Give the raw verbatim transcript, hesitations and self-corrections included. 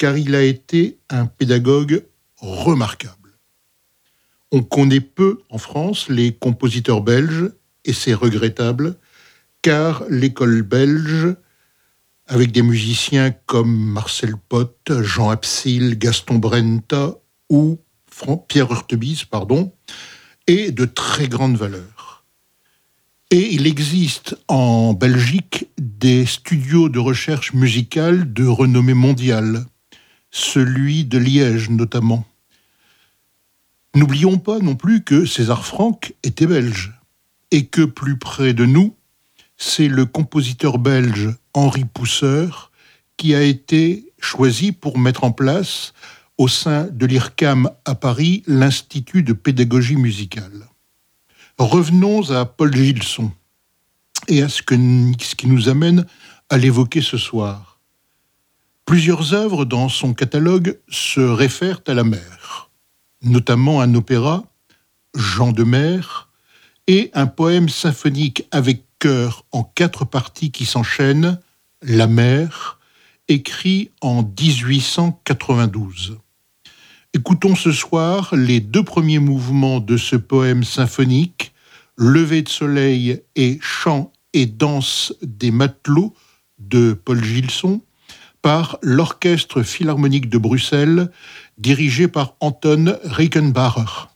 car il a été un pédagogue remarquable. On connaît peu en France les compositeurs belges, et c'est regrettable, car l'école belge, avec des musiciens comme Marcel Pott, Jean Absil, Gaston Brenta ou Pierre Urtebise, pardon, est de très grande valeur. Et il existe en Belgique des studios de recherche musicale de renommée mondiale, celui de Liège notamment. N'oublions pas non plus que César Franck était belge et que plus près de nous, c'est le compositeur belge Henri Pousseur qui a été choisi pour mettre en place au sein de l'I R C A M à Paris l'Institut de pédagogie musicale. Revenons à Paul Gilson et à ce, que, ce qui nous amène à l'évoquer ce soir. Plusieurs œuvres dans son catalogue se réfèrent à la mer, notamment un opéra, Jean de Mer, et un poème symphonique avec chœur en quatre parties qui s'enchaînent, La mer, écrit en dix-huit cent quatre-vingt-douze. Écoutons ce soir les deux premiers mouvements de ce poème symphonique, Lever de soleil et Chant et danse des matelots de Paul Gilson, par l'Orchestre philharmonique de Bruxelles, dirigé par Anton Rickenbacher.